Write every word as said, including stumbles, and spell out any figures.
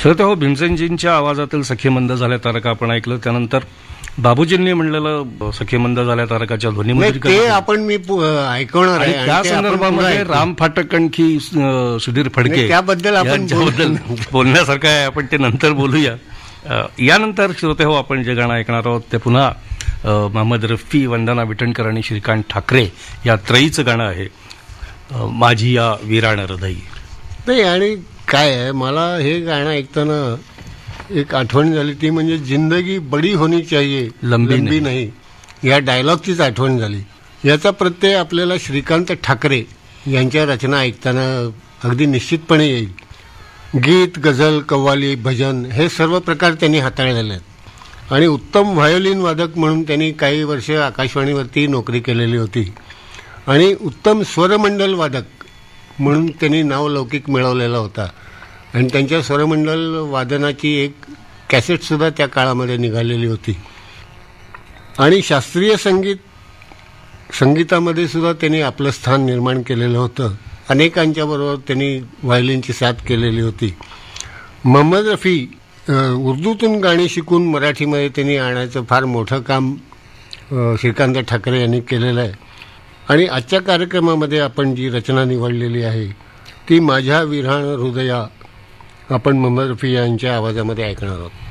श्रोते हो, भीमसेनजींच्या आवाजातील सखी मंद झाल्या तारका आपण ऐकलं. त्यानंतर बाबूजींनी म्हणलेलं सखी मंद झाल्या तारकाच्या ध्वनीमुद्रित ते आपण मी पु- ऐकवणार आणि आहे त्या आणि ते आपण संदर्भामध्ये पुन्हा ऐकू. राम फाटक आणखी अ, सुधीर फडके नाही, त्याबद्दल आपण यांच्याबद्दल बोलण्यासारखं आहे. आपण ते नंतर बोलूया. अ, यानंतर श्रोते हो, आपण जे गाणं ऐकणार आहोत ते पुन्हा अ, मोहम्मद रफी, वंदना विटणकर आणि श्रीकांत ठाकरे या त्रयीचं गाणं आहे, अ, माझी या वीराण हृदयी. नाही. आणि काय आहे, मला हे गाणं ऐकताना एक आठवण झाली, ती म्हणजे जिंदगी बडी होनी चाहिए लंबी लंबी नाही. नाही या डायलॉगचीच आठवण झाली. याचा प्रत्यय आपल्याला श्रीकांत ठाकरे यांच्या रचना ऐकताना अगदी निश्चितपणे येईल. गीत, गझल, कव्वाली, भजन हे सर्व प्रकार त्यांनी हाताळलेले आहेत आणि उत्तम व्हायोलिन वादक म्हणून त्यांनी काही वर्ष आकाशवाणीवरती नोकरी केलेली होती आणि उत्तम स्वरमंडल वादक म्हणून त्यांनी नावलौकिक मिळवलेला होता आणि त्यांच्या स्वरमंडल वादनाची एक कॅसेटसुद्धा त्या काळामध्ये निघालेली होती. आणि शास्त्रीय संगीत संगीतामध्ये सुद्धा त्यांनी आपलं स्थान निर्माण केलेलं होतं. अनेकांच्या बरोबर त्यांनी व्हायोलिनची साथ केलेली होती. मोहम्मद रफी अ, उर्दूतून गाणी शिकून मराठीमध्ये त्यांनी आणायचं फार मोठं काम अ, श्रीकांत ठाकरे यांनी केलेलं आहे. आणि आजच्या कार्यक्रमामध्ये आपण जी रचना निवडलेली आहे ती माझ्या विऱ्हाण हृदया आपण मोहम्मद रफी यांच्या आवाजामध्ये ऐकणार आहोत.